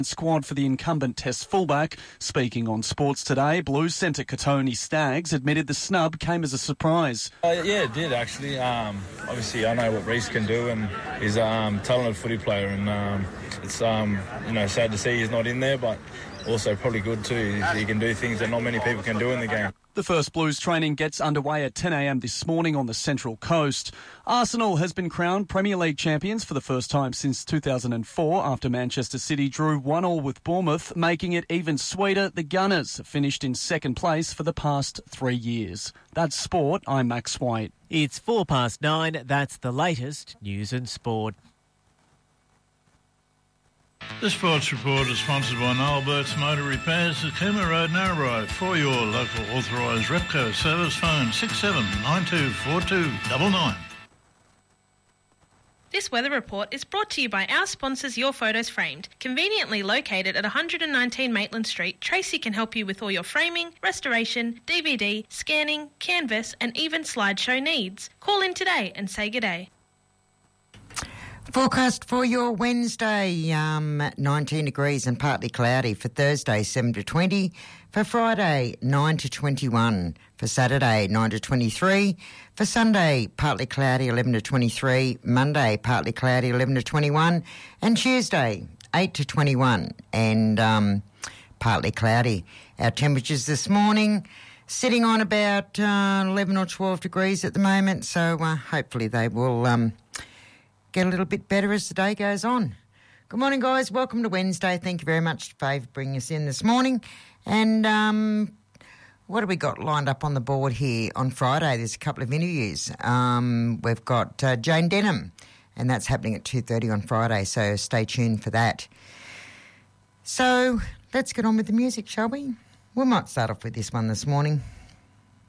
squad for the incumbent Test fullback. Speaking on Sports Today, Blues centre Katoni Staggs admitted the snub came as a surprise. Yeah, it did actually. Obviously, I know what Reece can do, and he's a talented footy player, and it's sad to see he's not in there, but also probably good too. He can do things that not many people can do in the game. The first Blues training gets underway at 10 a.m. this morning on the Central Coast. Arsenal has been crowned Premier League champions for the first time since 2004 after Manchester City drew 1-1 with Bournemouth, making it even sweeter. The Gunners finished in second place for the past 3 years. That's sport. I'm Max White. It's 9:04. That's the latest news and sport. The Sports Report is sponsored by Noel Burke's Motor Repairs at Cooma Road, Narrabri. For your local authorised Repco service, phone 67924299. This weather report is brought to you by our sponsors Your Photos Framed. Conveniently located at 119 Maitland Street, Tracy can help you with all your framing, restoration, DVD, scanning, canvas and even slideshow needs. Call in today and say good day. Forecast for your Wednesday, 19 degrees and partly cloudy. For Thursday, 7 to 20. For Friday, 9 to 21. For Saturday, 9 to 23. For Sunday, partly cloudy, 11 to 23. Monday, partly cloudy, 11 to 21. And Tuesday, 8 to 21 and partly cloudy. Our temperatures this morning sitting on about 11 or 12 degrees at the moment, so hopefully they will get a little bit better as the day goes on. Good morning, guys. Welcome to Wednesday. Thank you very much, Fave, for bringing us in this morning. And what have we got lined up on the board here on Friday? There's a couple of interviews. We've got Jane Denham, and that's happening at 2:30 on Friday, so stay tuned for that. So let's get on with the music, shall we? We might start off with this one this morning.